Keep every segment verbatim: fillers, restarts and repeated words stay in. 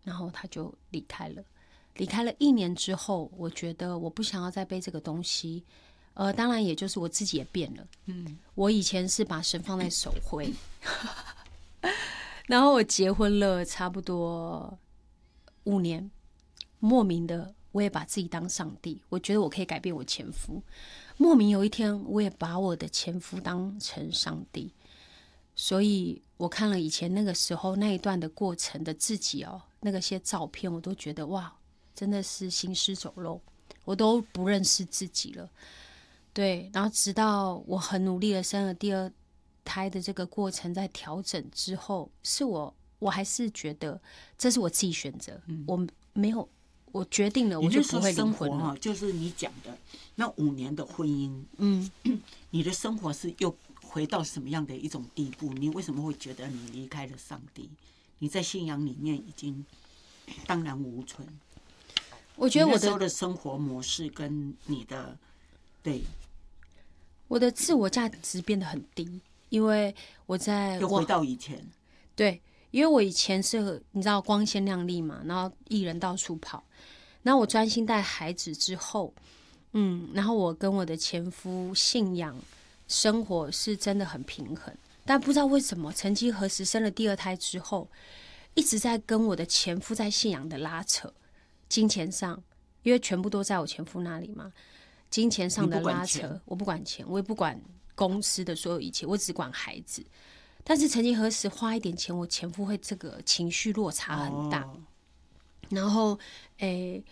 然后他就离开了。离开了一年之后，我觉得我不想要再背这个东西。呃，当然也就是我自己也变了。嗯，我以前是把神放在手绘，然后我结婚了差不多五年，莫名的我也把自己当上帝，我觉得我可以改变我前夫。莫名有一天，我也把我的前夫当成上帝。所以我看了以前那个时候那一段的过程的自己哦，那个些照片，我都觉得哇，真的是行尸走肉，我都不认识自己了。对，然后直到我很努力的生了第二胎的这个过程，在调整之后，是我我还是觉得这是我自己选择，嗯、我没有，我决定了，我就不会离婚了。 哦，就是你讲的那五年的婚姻，嗯，你的生活是又回到什么样的一种地步？你为什么会觉得你离开了上帝？你在信仰里面已经荡然无存。 我觉得我的那时候的生活模式跟你的对。 我的自我价值变得很低，因为我在又回到以前， 对，因为我以前是你知道光鲜亮丽嘛，然后艺人到处跑，然后我专心带孩子之后，嗯，然后我跟我的前夫信仰生活是真的很平衡，但不知道为什么，曾经何时生了第二胎之后，一直在跟我的前夫在信仰的拉扯，金钱上，因为全部都在我前夫那里嘛。金钱上的拉扯，我不管钱，我也不管公司的所有一切，我只管孩子。但是曾经何时花一点钱，我前夫会这个情绪落差很大。哦、然后，诶，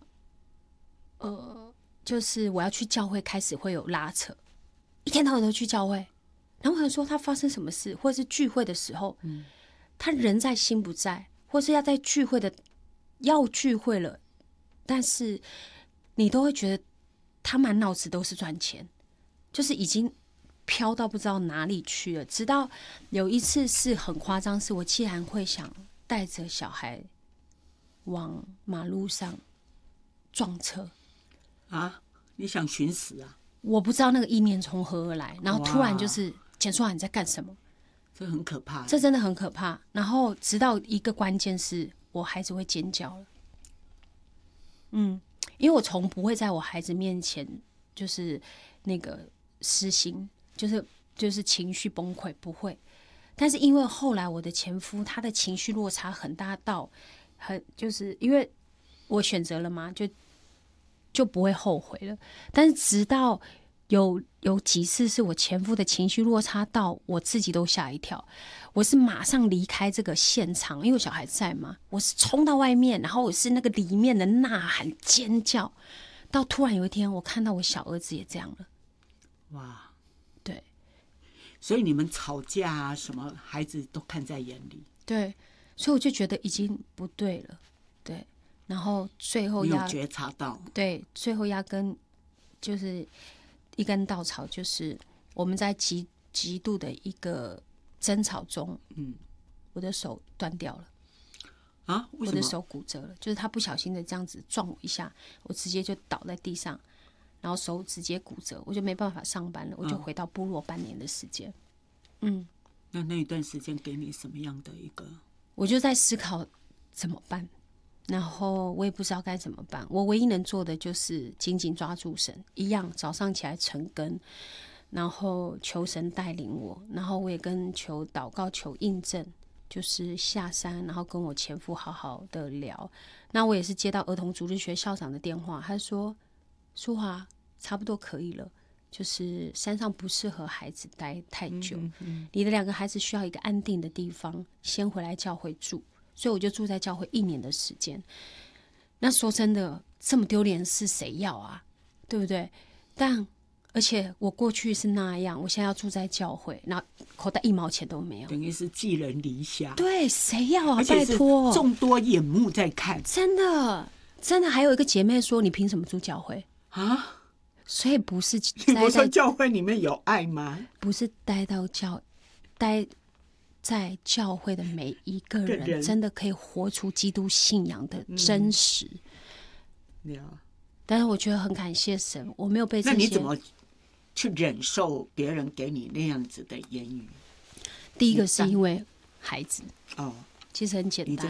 呃，就是我要去教会，开始会有拉扯，一天到晚都去教会。然后我想说他发生什么事，或者是聚会的时候，嗯、他人在心不在，或是要在聚会的要聚会了，但是你都会觉得。他满脑子都是赚钱，就是已经飘到不知道哪里去了。直到有一次是很夸张，是我竟然会想带着小孩往马路上撞车啊！你想寻死啊？ 我不知道那个意念从何而来，然后突然就是简书豪你在干什么？ 这很可怕， 这真的很可怕。然后直到一个关键是我孩子会尖叫了，嗯。因为我从不会在我孩子面前就是那个失心，就是就是情绪崩溃，不会。但是因为后来我的前夫他的情绪落差很大到很，就是因为我选择了嘛，就就不会后悔了。但是直到有有几次是我前夫的情绪落差到我自己都吓一跳，我是马上离开这个现场，因为我小孩在嘛，我是冲到外面，然后我是那个里面的呐喊尖叫，到突然有一天我看到我小儿子也这样了，哇，对， 所以你们吵架啊什么，孩子都看在眼里， 对，所以我就觉得已经不对了，对，然后最后你有觉察到， 对，最后压根就是一根稻草，就是我们在极极度的一个争吵中，嗯，我的手断掉了啊，为什么？ 我的手骨折了，就是他不小心的这样子撞我一下，我直接就倒在地上，然后手直接骨折，我就没办法上班了，我就回到部落半年的时间。嗯， 那那一段时间给你什么样的一个？ 我就在思考怎么办，然后我也不知道该怎么办。我唯一能做的就是紧紧抓住神，一样早上起来晨更。然后求神带领我，然后我也跟求祷告求印证，就是下山，然后跟我前夫好好的聊。那我也是接到儿童主日学校长的电话，他说淑华差不多可以了，就是山上不适合孩子待太久，嗯嗯，你的两个孩子需要一个安定的地方，先回来教会住。所以我就住在教会一年的时间。那说真的，这么丢脸的事谁要啊，对不对？但而且我过去是那样，我现在要住在教会，然后口袋一毛钱都没有， 等于是寄人篱下。 对，谁要啊？拜托， 众多眼目在看， 真的，真的。还有一个姐妹说：“你凭什么住教会啊？” 所以不是你不说教会里面有爱吗？ 不是待到教，待在教会的每一个人，人真的可以活出基督信仰的真实。 嗯， 但是我觉得很感谢神，我没有被这些。 那你怎么去忍受别人给你那样子的言语？ 第一个是因为孩子哦， 其实很简单。